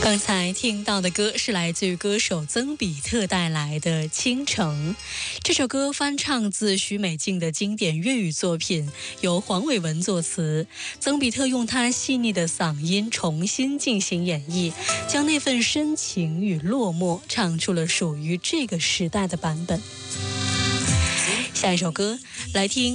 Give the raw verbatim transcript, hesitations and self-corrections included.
刚才听到的歌是来自于歌手曾比特带来的《倾城》。这首歌翻唱自许美静的经典粤语作品，由黄伟文作词，曾比特用他细腻的嗓音重新进行演绎，将那份深情与落寞唱出了属于这个时代的版本。下一首歌来听